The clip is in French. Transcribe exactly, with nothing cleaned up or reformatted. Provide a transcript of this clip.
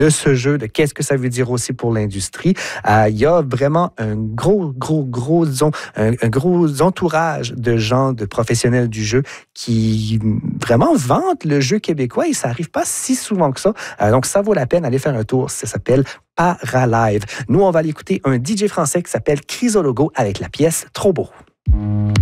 de ce jeu, de qu'est-ce que ça veut dire aussi pour l'industrie. Euh, il y a vraiment un gros, gros, gros, disons, un, un gros entourage de gens, de professionnels du jeu qui vraiment vantent le jeu québécois et ça n'arrive pas si souvent que ça. Euh, donc, ça vaut la peine d'aller faire un tour. Ça s'appelle Paralive. Nous, on va aller écouter un D J français qui s'appelle Chrysologo avec la pièce Trop beau.